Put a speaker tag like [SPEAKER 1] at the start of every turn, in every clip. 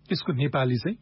[SPEAKER 1] यसको नेपाली चाहिँ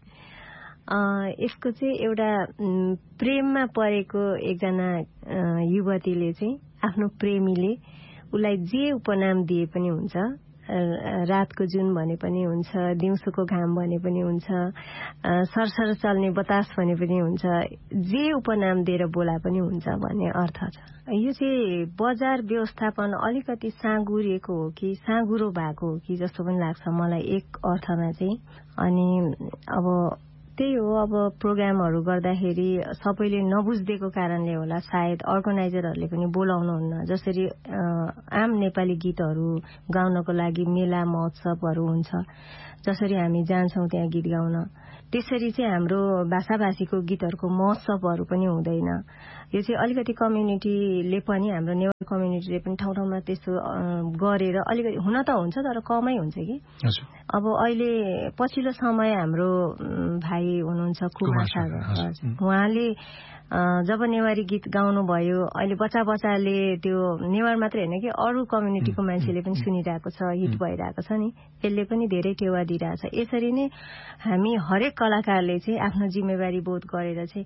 [SPEAKER 2] यसको चाहिँ एउटा प्रेममा परेको एकजना युवतीले चाहिँ आफ्नो प्रेमीले उसलाई जे उपनाम दिए पनि हुन्छ, रातको जुन भने पनि हुन्छ, दिउँसोको घाम भने पनि हुन्छ, सरसर चल्ने बतास भने पनि हुन्छ, जे उपनाम दिएर बोला पनि हुन्छ भन्ने अर्थ छ। यो चाहिँ बजार व्यवस्थापन अलिकति साँगुरिएको हो कि साँगुरो भएको हो कि जस्तो पनि लाग्छ मलाई एक अर्थमा चाहिँ। अनि अब त्यही हो, अब प्रोग्रामहरू गर्दाखेरि सबैले नबुझ्देको कारणले होला सायद अर्गनाइजरहरूले पनि बोलाउनुहुन्न। जसरी आम नेपाली गीतहरू गाउनको लागि मेला महोत्सवहरू हुन्छ, जसरी हामी जान्छौँ त्यहाँ गीत गाउन, त्यसरी चाहिँ हाम्रो भाषाभाषीको गीतहरूको महोत्सवहरू पनि हुँदैन। यो चाहिँ अलिकति कम्युनिटीले पनि, हाम्रो नेवार कम्युनिटीले पनि ठाउँ ठाउँमा त्यस्तो गरेर अलिकति हुन त हुन्छ तर कमै हुन्छ कि। अब अहिले पछिल्लो समय हाम्रो भाइ हुनुहुन्छ कुमार सागर, उहाँले जब नेवारी गीत गाउनु भयो, अहिले बच्चा बच्चाले त्यो नेवार मात्रै होइन कि अरू कम्युनिटीको मान्छेले पनि सुनिरहेको छ, हिट भइरहेको छ नि, यसले पनि धेरै टेवा दिइरहेछ। यसरी नै हामी हरेक कलाकारले चाहिँ आफ्नो जिम्मेवारी बोध गरेर चाहिँ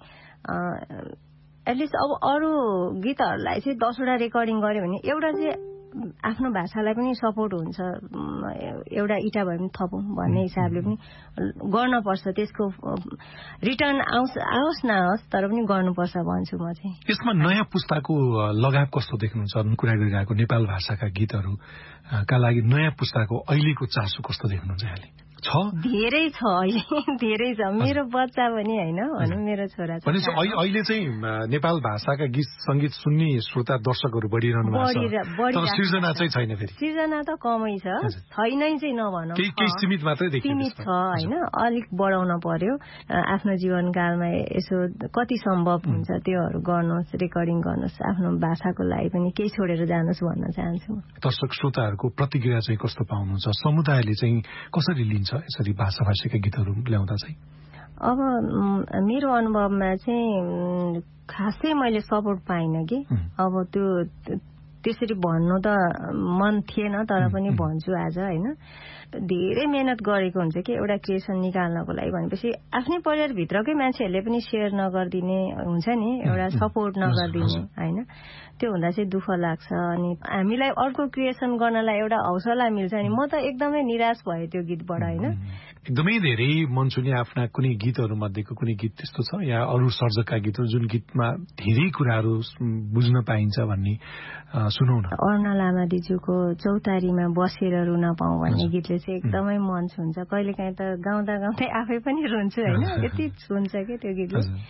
[SPEAKER 2] एटलिस्ट अब अरू गीतहरूलाई चाहिँ 10वटा रेकर्डिङ गर्यो भने एउटा चाहिँ आफ्नो भाषालाई पनि सपोर्ट हुन्छ, एउटा इटा भए पनि थपौँ भन्ने हिसाबले पनि गर्नुपर्छ। त्यसको रिटर्न आओस् नआओस् तर पनि गर्नुपर्छ भन्छु म चाहिँ।
[SPEAKER 1] यसमा नयाँ पुस्ताको लगाव कस्तो देख्नुहुन्छ? कुरा गरिरहेको नेपाल भाषाका गीतहरूका लागि नयाँ पुस्ताको अहिलेको चासो कस्तो देख्नुहुन्छ यहाँले?
[SPEAKER 2] धेरै छ अहिले, धेरै छ। मेरो बच्चा पनि होइन भनौँ, मेरो छोरा छ।
[SPEAKER 1] अहिले चाहिँ नेपाल भाषाका गीत संगीत सुन्ने श्रोता दर्शकहरू बढिरहनु भएको छ, तर सृजना चाहिँ छैन। फेरि सृजना
[SPEAKER 2] त कमै छ, छैनै चाहिँ नभनौँ,
[SPEAKER 1] केही सीमित मात्रै देखिन्छ।
[SPEAKER 2] सीमित छ होइन, अलिक बढाउन पर्यो। आफ्नो जीवनकालमा यसो कति सम्भव हुन्छ त्योहरू गर्नुहोस्, रेकर्डिङ गर्नुहोस्, आफ्नो भाषाको लागि पनि केही छोडेर जानुहोस् भन्न चाहन्छु।
[SPEAKER 1] दर्शक श्रोताहरूको प्रतिक्रिया चाहिँ कस्तो पाउनुहुन्छ? समुदायले चाहिँ कसरी लिन्छ यसरी भाषाभाषीका गीतहरू ल्याउँदा चाहिँ?
[SPEAKER 2] अब मेरो अनुभवमा चाहिँ खासै मैले सपोर्ट पाइनँ कि। अब त्यो त्यसरी भन्नु त मन थिएन, तर पनि भन्छु आज होइन। धेरै मेहनत गरेको हुन्छ कि एउटा क्रिएसन निकाल्नको लागि भनेपछि आफ्नै परिवारभित्रकै मान्छेहरूले पनि सेयर नगरिदिने हुन्छ नि, एउटा सपोर्ट नगरिदिने होइन, त्यो हुँदा चाहिँ दुःख लाग्छ। अनि हामीलाई अर्को क्रिएसन गर्नलाई एउटा हौसला मिल्छ नि। म त एकदमै निराश भयो त्यो गीतबाट होइन।
[SPEAKER 1] एकदमै धेरै मनसुनी आफ्ना कुनै गीतहरू मध्येको कुनै गीत त्यस्तो छ या अरू सर्जकका गीतहरू जुन गीतमा धेरै कुराहरू बुझ्न पाइन्छ भन्ने सुनौ न?
[SPEAKER 2] अरुणा लामा दिजूको चौतारीमा बसेर रुन पाऊँ भन्ने गीतले चाहिँ एकदमै मन छुन्छ। कहिलेकाहीँ त गाउँदा गाउँदै आफै पनि रुन्छु होइन, यति छुन्छ कि त्यो गीतले।